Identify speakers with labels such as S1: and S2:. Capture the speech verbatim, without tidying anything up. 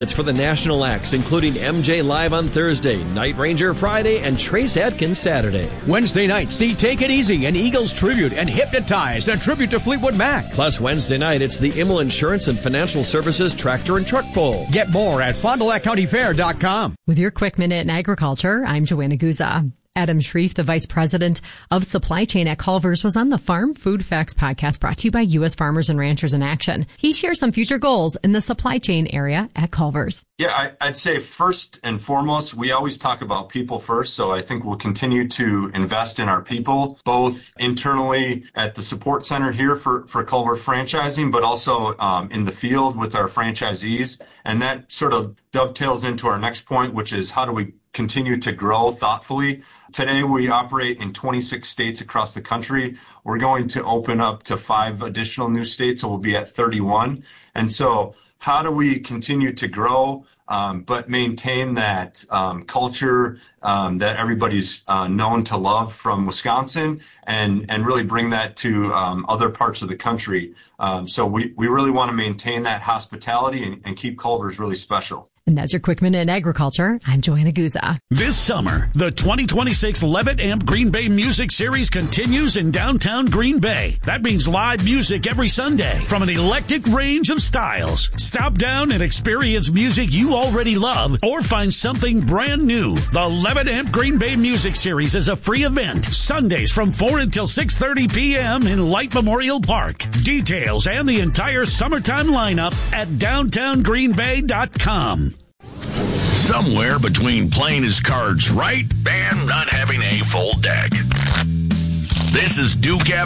S1: It's for the national acts, including M J Live on Thursday, Night Ranger Friday, and Trace Adkins Saturday.
S2: Wednesday night, see Take It Easy, an Eagles tribute, and Hypnotize, a tribute to Fleetwood Mac.
S1: Plus, Wednesday night, it's the Immel Insurance and Financial Services Tractor and Truck Bowl.
S2: Get more at Fond du Lac County Fair dot com.
S3: With your quick minute in agriculture, I'm Joanna Guza. Adam Shreve, the Vice President of Supply Chain at Culver's, was on the Farm Food Facts podcast brought to you by U S Farmers and Ranchers in Action. He shares some future goals in the supply chain area at Culver's.
S4: Yeah, I, I'd say first and foremost, we always talk about people first. So I think we'll continue to invest in our people, both internally at the support center here for, for Culver franchising, but also um, in the field with our franchisees. And that sort of dovetails into our next point, which is how do we continue to grow thoughtfully. Today, we operate in twenty-six states across the country. We're going to open up to five additional new states, so we'll be at thirty-one. And so how do we continue to grow, um, but maintain that um, culture um, that everybody's uh, known to love from Wisconsin, and, and really bring that to um, other parts of the country? Um, so we, we really want to maintain that hospitality and, and keep Culver's really special.
S3: And that's your quick minute in agriculture. I'm Joanna Guza.
S5: This summer, the twenty twenty-six Levitt Amp Green Bay Music Series continues in downtown Green Bay. That means live music every Sunday from an eclectic range of styles. Stop down and experience music you already love or find something brand new. The Levitt Amp Green Bay Music Series is a free event. Sundays from four until six thirty p.m. in Light Memorial Park. Details and the entire summertime lineup at downtown green bay dot com.
S6: Somewhere between playing his cards right and not having a full deck. This is Duke